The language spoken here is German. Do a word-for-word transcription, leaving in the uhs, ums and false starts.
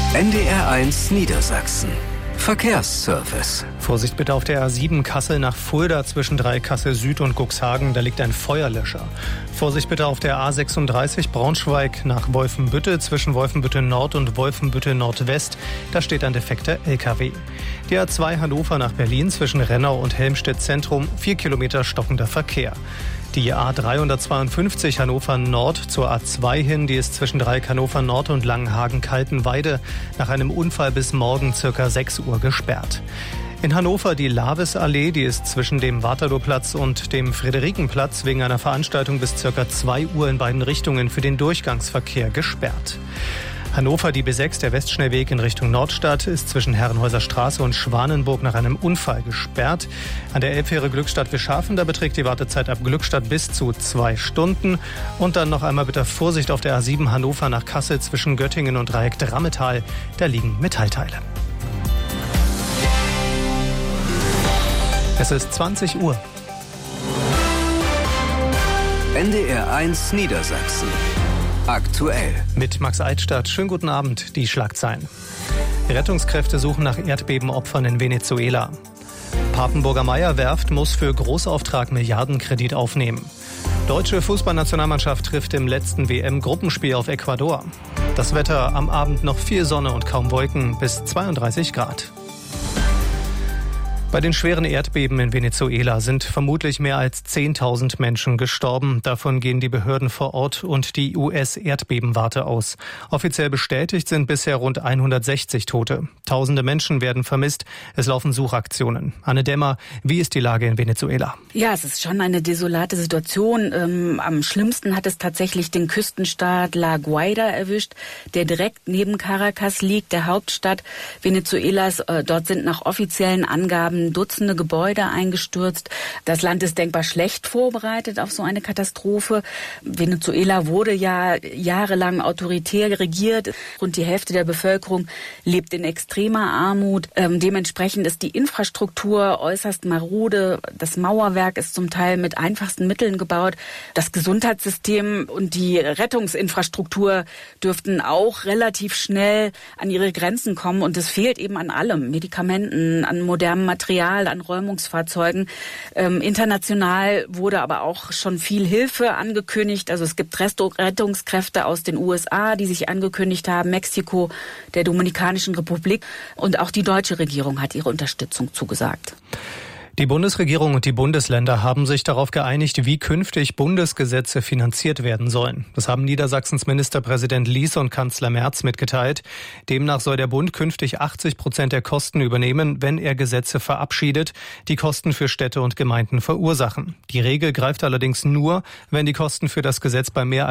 N D R eins Niedersachsen. Verkehrsservice. Vorsicht bitte auf der A sieben Kassel nach Fulda zwischen Dreikassel Süd und Cuxhagen, da liegt ein Feuerlöscher. Vorsicht bitte auf der A sechsunddreißig Braunschweig nach Wolfenbüttel zwischen Wolfenbüttel Nord und Wolfenbüttel Nordwest, da steht ein defekter L K W. Die A zwei Hannover nach Berlin zwischen Rennau und Helmstedt Zentrum, vier Kilometer stockender Verkehr. Die A dreihundertzweiundfünfzig Hannover Nord zur A zwei hin, die ist zwischen Dreieck Hannover Nord und Langenhagen-Kaltenweide nach einem Unfall bis morgen circa sechs Uhr gesperrt. In Hannover die Lavesallee, die ist zwischen dem Waterlooplatz und dem Friederikenplatz wegen einer Veranstaltung bis circa zwei Uhr in beiden Richtungen für den Durchgangsverkehr gesperrt. Hannover, die B sechs, der Westschnellweg in Richtung Nordstadt, ist zwischen Herrenhäuser Straße und Schwanenburg nach einem Unfall gesperrt. An der Elbfähre Glückstadt-Wischhafen, da beträgt die Wartezeit ab Glückstadt bis zu zwei Stunden. Und dann noch einmal bitte Vorsicht auf der A sieben Hannover nach Kassel zwischen Göttingen und Dreieck Drammetal. Da liegen Metallteile. Es ist zwanzig Uhr. N D R eins Niedersachsen. Aktuell. Mit Max Eitstadt. Schönen guten Abend, die Schlagzeilen. Rettungskräfte suchen nach Erdbebenopfern in Venezuela. Papenburger Meier Werft muss für Großauftrag Milliardenkredit aufnehmen. Deutsche Fußballnationalmannschaft trifft im letzten W M-Gruppenspiel auf Ecuador. Das Wetter am Abend noch viel Sonne und kaum Wolken bis zweiunddreißig Grad. Bei den schweren Erdbeben in Venezuela sind vermutlich mehr als zehntausend Menschen gestorben. Davon gehen die Behörden vor Ort und die U S-Erdbebenwarte aus. Offiziell bestätigt sind bisher rund hundertsechzig Tote. Tausende Menschen werden vermisst. Es laufen Suchaktionen. Anne Dämmer, wie ist die Lage in Venezuela? Ja, es ist schon eine desolate Situation. Ähm, am schlimmsten hat es tatsächlich den Küstenstaat La Guaira erwischt, der direkt neben Caracas liegt, der Hauptstadt Venezuelas. Äh, dort sind nach offiziellen Angaben Dutzende Gebäude eingestürzt. Das Land ist denkbar schlecht vorbereitet auf so eine Katastrophe. Venezuela wurde ja jahrelang autoritär regiert. Rund die Hälfte der Bevölkerung lebt in extremer Armut. Ähm, dementsprechend ist die Infrastruktur äußerst marode. Das Mauerwerk ist zum Teil mit einfachsten Mitteln gebaut. Das Gesundheitssystem und die Rettungsinfrastruktur dürften auch relativ schnell an ihre Grenzen kommen. Und es fehlt eben an allem. Medikamenten, an modernem Material, an Räumungsfahrzeugen. Ähm, international wurde aber auch schon viel Hilfe angekündigt. Also es gibt Rettungskräfte aus den U S A, die sich angekündigt haben, Mexiko, der Dominikanischen Republik, und auch die deutsche Regierung hat ihre Unterstützung zugesagt. Die Bundesregierung und die Bundesländer haben sich darauf geeinigt, wie künftig Bundesgesetze finanziert werden sollen. Das haben Niedersachsens Ministerpräsident Lies und Kanzler Merz mitgeteilt. Demnach soll der Bund künftig achtzig Prozent der Kosten übernehmen, wenn er Gesetze verabschiedet, die Kosten für Städte und Gemeinden verursachen. Die Regel greift allerdings nur, wenn die Kosten für das Gesetz bei mehr